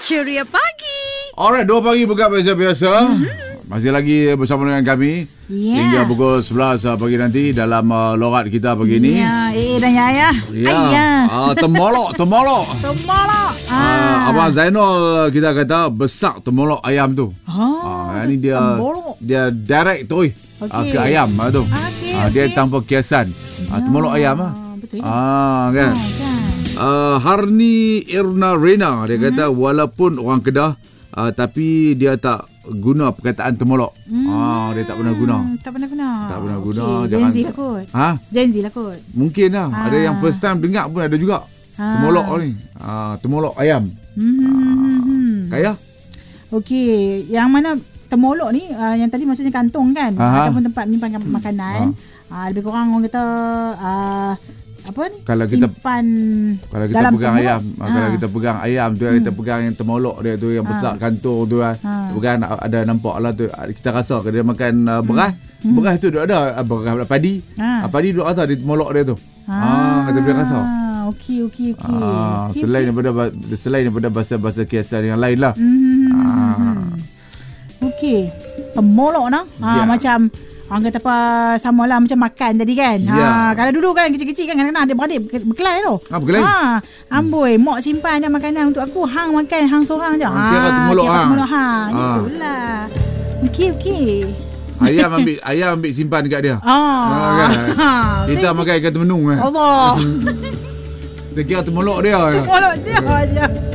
Ceria Pagi. Alright, 2 pagi buka biasa-biasa. Masih lagi bersama dengan kami hingga pukul 11 pagi nanti dalam lorat kita pagi ni. Ya, dan Yaya. Temolok. Abang Zainal kita kata besak temolok ayam tu. Ini dia direct tu ke ayam tu. Dia tanpa kiasan. Temolok ayam Betul. Kan. Harni Irna Rena dia kata walaupun orang Kedah tapi dia tak guna perkataan temolok. Dia tak pernah guna. Tak pernah guna. Okay. Jangan Gen Z lah kot. Gen Z lah kot. Mungkin lah. Ada yang first time dengar pun ada juga. Temolok ni. Temolok ayam. Kaya? Okey, yang mana temolok ni yang tadi maksudnya kantong kan, ataupun tempat menyimpan makanan. Lebih kurang orang kata apa ni? Kalau kita pegang ayam, kalau kita pegang ayam tu, kita pegang yang temolok dia tu yang besar kantung tu pegang ada nampak lah tu, kita rasa kalau dia makan beras, beras tu ada beras padi. Padi duduk atas di temolok dia tu. Kita boleh rasa. Okey. Selain daripada bahasa-bahasa kiasan yang lain lah. Okey. Temolok nah. Macam orang kata apa, samalah macam makan tadi kan. Kalau dulu kan kecil-kecil kan kadang-kadang ada beradik berkelai tu. Berkelai. Amboi, mak simpan dah makanan untuk aku. Hang makan, hang seorang je. Kira temolok Itulah. Okey. Ayam ambil simpan dekat dia. Kan? Kita makan ikan temenung kan. Allah. Kita kira temolok dia. Temolok dia aja.